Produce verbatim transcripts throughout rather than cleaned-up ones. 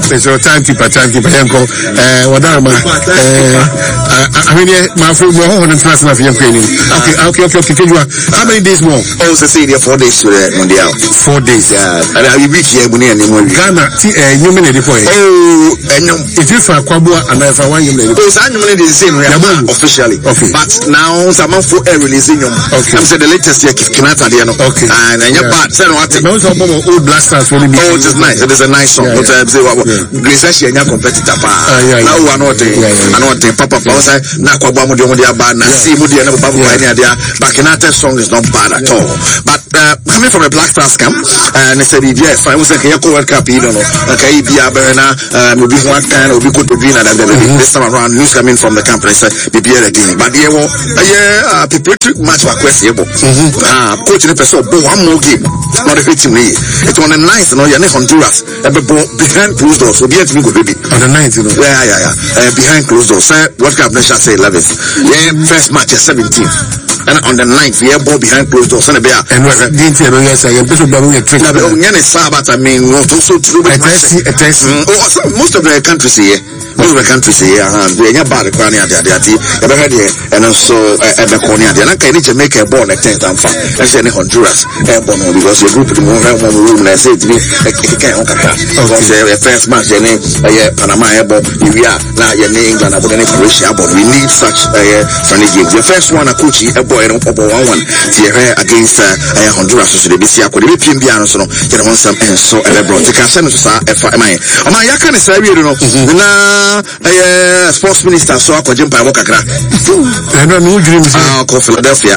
so thank you thank you yanko eh wadama eh I mean my food more on class na fiye kwani okay okay okay okay kejua how many days more oh so say there four days to the mondial four days yeah and I will be here muni and mo Ghana ti eh you mean the point oh enyum if you for kwabua and if I want you mean oh so enyum the same officially okay but now some for air releasing you I'm say the latest here Kinata there no okay and enya bad say what no so old blasters really be oh it is nice it is a nice song but I say what Grace she enya competitor pa now we are not I not papa pa say na kwabua mo de mo de aba na see mo de na papa pa nya there but Kinata song is not bad at all but uh, coming from a Black Stars camp and they said yes I was like you World Cup you know okay be abena um be one kind of be could be na that this time around news coming from the camp and said be be again but yeah well yeah preparatory match wa question ah coach the person bo one more game not the team it on the ninth no yeah Honduras behind closed doors so be it go baby on the ninth you know yeah yeah yeah uh, behind closed doors say World Cup nation say eleventh yeah first match is seventeenth and on the ninth yeah ball behind closed doors and be and what didn't you know yes I am person be a trick na be on any sabat I mean what also true a test a test most of the countries here most of the countries here and we nya bad kwani ade ade ati e be head here and so e be kwani ade na kai ni Jamaica ball na tenth and fa e say ni Honduras e ball no because your group the mo have mo room na say it be e kai on kaka because the first match ni e Panama e ball we are na ye ni England abo ni Croatia ball we need such a friendly games the first one a coach e ball e no ball one one tie against uh, Honduras so the B C akọ the P M B no so no get on some and so e bro take say no so sa e fa mai o ma yaka ni say we no na eh sports minister so akọ jempa mo kakra e no no dream say ah ko Philadelphia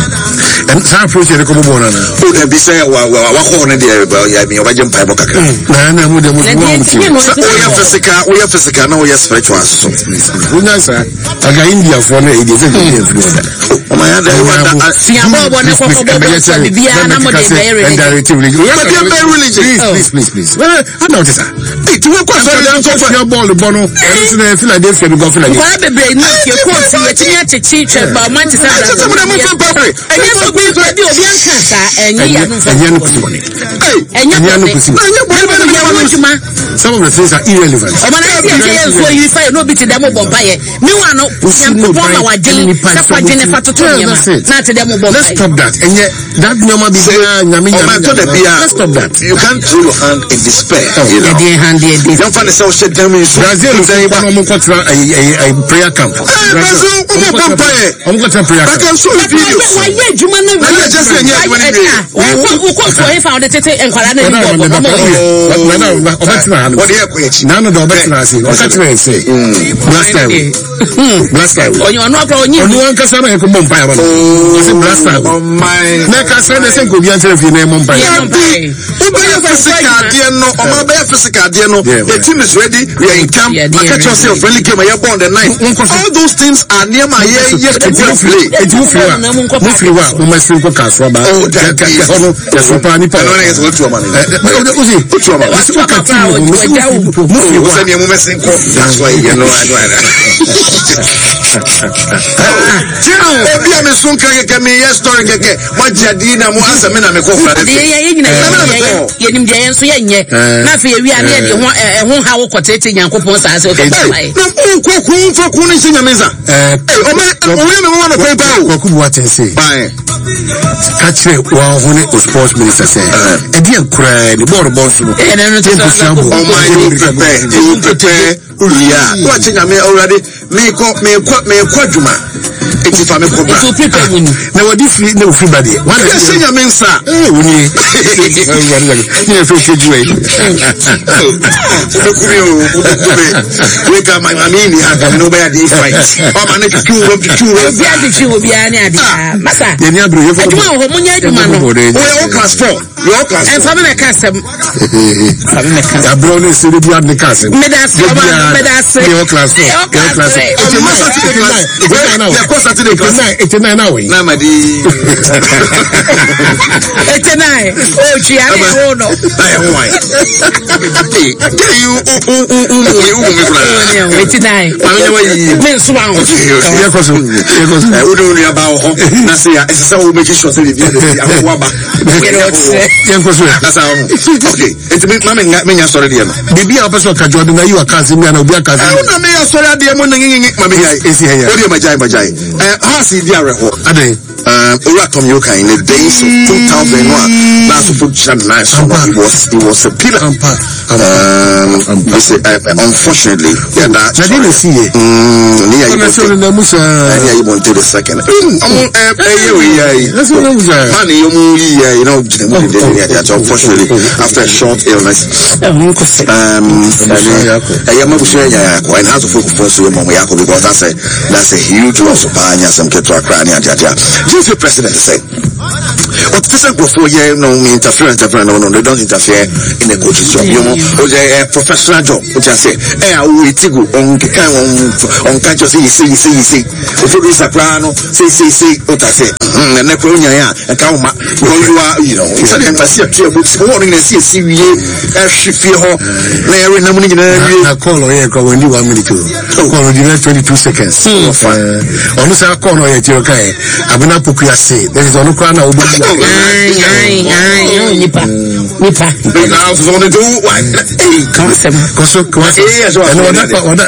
and San Francisco ko bo na na o de bi say wa wa ko na de ya mi o ba jempa mo kakra na na mo de mo o ya physical o ya physical na o ya spiritual so o nya sa aga India for na e de say o ma ya da wa Siabo bo na ko ko bo bibia na mo de very religious please please please well I know this it we ko so dem so for your ball bono and na Philadelphia go Philadelphia ko be be na ke ko si e tinye chechi che ba man ti sa and so be be obi anka sa enyi ya no enyi no kusi boni enyi no kusi some of the things are irrelevant o man na ti e so you find no be ti dem bo mpa ye me wa no yam ko ma wa gene sa kwa gene fatoto nyama na ti dem bo mpa let's stop that and yet that nyama be nyame nyame let's stop that you can't throw your hand in despair you know the hand there this don't find yourself shut down in Brazil say ba no mo kontra a prayer camp Brazil o mo papa e o mo kontra prayer camp I can show you videos why ye juma na we just say yeah when we we ko so e found tete enkwara na ni bo na na obetina what here ko echi na no do obetina say o ka tire say last time last time onyo no akwa onyi onu an kasa na e ko bompa ya ba no say last time oh my na ka say na say ko bi an tire fi na bompa ya Obey physical dear no, obey physical dear no. The team is ready. We are in camp. I catch yourself really game. I born the night. All those things are near my ear. Yes, to play. It's move you. Move you. We must think of Kaswaba. Oh, that is. Yes, we plan it. I don't know what you want. Uzi, put your man. Let's look at you. Move you. Send your woman think. That's why you know I do that. Tino, obi am sun kage kame yes story keke. Mo jadi na mo asa me na me ko fra. Ye nim de enso ye nye na fe wi ane de ho ho ha wo kotete Nyankopon sa ase o ka bai na ko ko fa ko ni sinya meza eh o me o ye me mo na pe ba ko ku what say bai kachre wa ho ne o sports minister say e di enkura ni board boss no e na no to so o my you prepare you prepare uriya what sinya me already me ko me ko me ko djuma eti fa me ko ba to prepare woni na wodi free na free body one na sinya me nsa eh woni ni e fe kejuwe ukuri o ukuri we ka my mami ni aka no ba dey fight o ma na kiku wo kiku wo bi ade chi wo bi ane ade masa ye ni abro ye fo aduma ho munya aduma no o ye class four your class en fa me ka sem fa me ka abro ni se bi ade ka sem me da se me da se your class four your class o ma Saturday class we ko Saturday class eighty-nine now we na ma di eighty-nine o chi ane ho no ai ho ai eh you u u u u me bra eighty-nine anya wa yi me so an ho ye ko so ye ko so e o do ni aba ho na se ya ese sa o make sure say the video dey awo ba get out That's how. Okay. It's me. Mama, me ya sorry dear. Bibi a person can join me. You are cousin me and Obi a cousin. I don't me ya sorry dear. Mama, mama, is here. What do you majai majai? Eh, how see dear reho? Ade. Um, Uratom Yoka in the days of two thousand one. Last foot chan nice. It was it was a pillar. Um, unfortunately, yeah, that. I didn't see it. Hmm. Near you want to the second. That's what I'm saying. Honey, you know, unfortunately, after a short illness, um, I am saying, and how to focus on Mama Yako because that's a that's a huge loss of Panya, some Ketra Crania, Jaja. Just the president to say, what this is before you know, interfere, interfere, no, no, they don't interfere in the coach's job, you know, or a professional job, which I say, eh, I will take on kind on catch of see, see, see, see, if you is a plano, see, see, see, what I say, and Neponia, and Kauma, you are, you know, it's a fantasy of two books, warning and see, see, as she feel her, Larry, no money, I call her when you want me to call her twenty-two seconds. Almost a corner at your guy. I've been up to say there is on the corner of Nipa. Nipa. I was on the do one. Hey, come on, Cosso, yes, what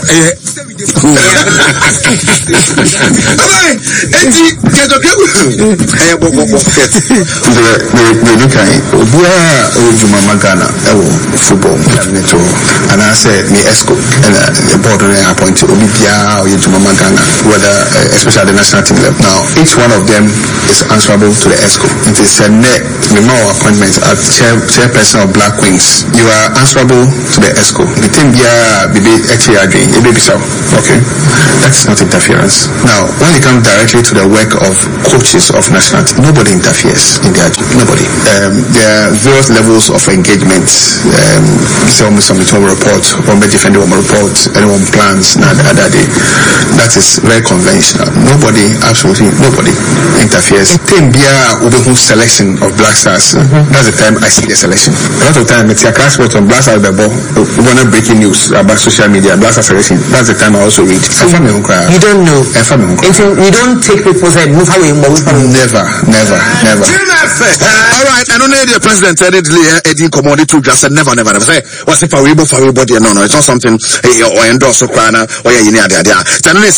football and I said me esco and the board appointed Olympia or Yajuma Ghana, whether especially the national team level. Now each one of them is answerable to the esco. It is a net memo appointment as chair, chairperson of Black Wings. You are answerable to the esco. The team bia bibi echi adwin e baby so. Okay, that's not interference. Now when it comes directly to the work of coaches of national team, nobody interferes in their job. Nobody. Um, there are various levels of engagement. Um, so some report, one defend one report, anyone plans not the other day. That is very conventional. Nobody, absolutely nobody interferes. In Bia selection of Black Stars, mm-hmm. That's the time I see the selection. A lot of time it's a class on Black Stars the ball. One breaking news about social media, Black Stars selection. That's the time I also read. You don't know. You don't take people's head, move away. Never, never, never. All right, I don't know the president said it Eddie commodity to just said never, never, never. Say what's if a able for everybody? No, no, it's not something or endorse or crana or yeah, you know, there, there.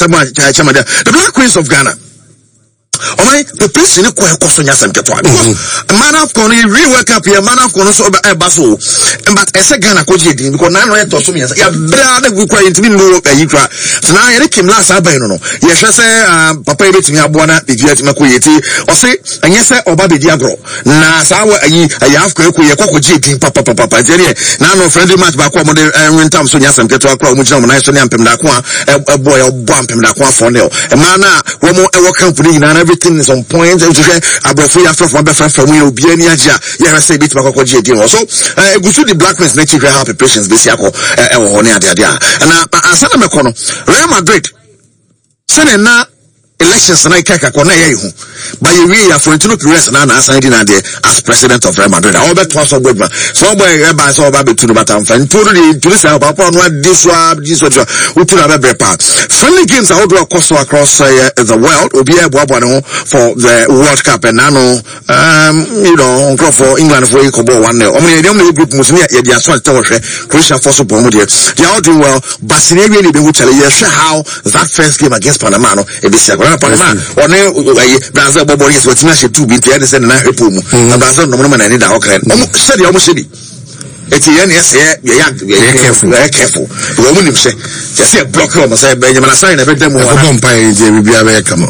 The Black Queens of Ghana. Oh my, the place in the Queen Cosonia Sam Ketwa. Man of Connie, re wake up here, man of Conos over a basso. But as a Ghana coach, because none of us to me, yeah, brother, we quite to me no a yukra. So now I came last Abano. Yes, I say, um, Papa, it's me a bona, the Jet Makuiti, or say, and yes, or Baby Diagro. Now, Sawa, I have Koku, Yako Jiki, Papa, Papa, Jerry. Now, no friendly match back one day, and when Tom Sonia Sam Ketwa, which I'm nice to Nampem Dakwa, a boy, a bump him Dakwa for Nell. A mana, one more ever company, and everything is on point. I brought free after from my friend from you, Biania, yeah, I say bit Mako J D. Also, uh, go to the Blackness nature, have patience, Bisiako, uh, on the and I said, I'm a corner. Real Madrid, Senna. Elections and I can't connect you. But you really are for to press and I signed in as president of Real Madrid. All that was so good. So by by so baby to the bottom and totally to this about what this one, this one, we put a better part. Friendly games are all across across uh, the world. Will be a Bobo for the World Cup and Nano, um, you know, for England for Ecobo one day. I mean, the only group Muslim, yeah, they are so towards Croatia for support. They are doing well, but in every living which I share how that first game against Panama, it is Panama, or Brazil, Bobby is what's not to be the other side and I hope Brazil, no man, I need our clan. Said the almost city. It's a yes, yeah, very careful, very careful. The woman say, just a block home, say, Benjamin, I sign every time one umpire, they will be a very come.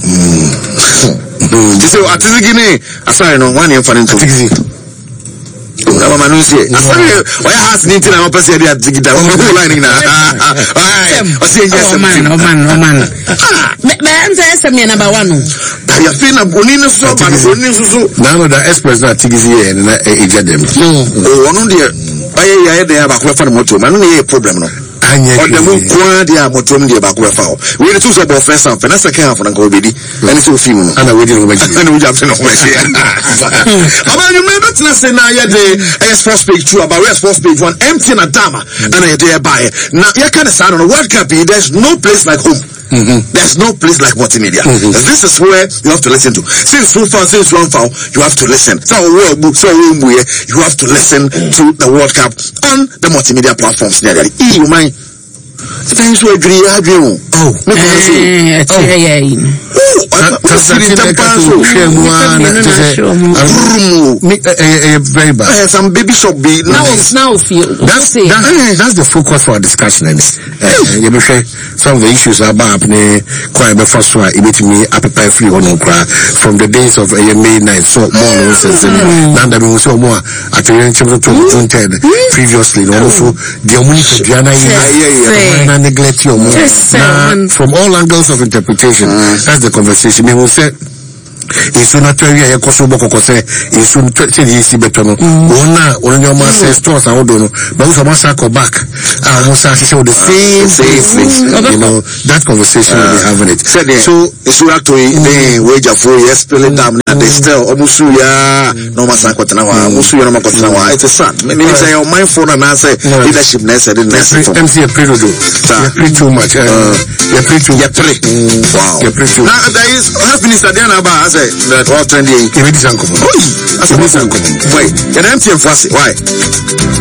Just so at the beginning, I sign on one year for him to Mama Nusi. I say, why has Nintin and Opposite at the lining now? I say, yes, man, oh man, oh man. Man, there's a man number one. I have been a bonino so, but now the express not Tigizi and I get them. Oh, one dear. I had there about one motor, man, only a problem. Or the moon, dia motum dia back with foul. We the two about first and that's a care for Uncle Biddy, and it's so female. And I waited over and we have to know where she is. About you remember to say now, yeah, the first page two about where's first page one empty and a dama, and I dare buy. Now, you can't stand on a World Cup, there's no place like home. Mm-hmm. There's no place like multimedia. Mm-hmm. This is where you have to listen to. Since so far, since one foul, you have to listen. So so you have to listen to the World Cup on the multimedia platforms. You mind? Thanks to agree, I agree. Oh, yeah, yeah, very bad. Some baby shop be now. Now, feel that's that, that's the focus for our discussion. And some of the issues about quite the first one. It me up free on from the days of May ninth. So more nonsense. Now that we so more at the June tenth previously. Also, the only Diana neglect your more from all angles of interpretation. Mm. That's the conversation. We will say it's not very a Kosovo say it's soon to see better. Ona, on your master stores, I don't know, but also Masako back. I was actually the same thing. You know, that conversation we'll be having it. So it's actually the wage of four years, still in them, and they still almost no Masako Tanawa, Musuya Makotanawa. It's a sad. Maybe say your mindful and answer leadership necessary. M C a period. You play too much. You play too much. Wow. Now there is Health Minister Diana Ba that all twenty-eight. Wait, you're empty and fussy. Why?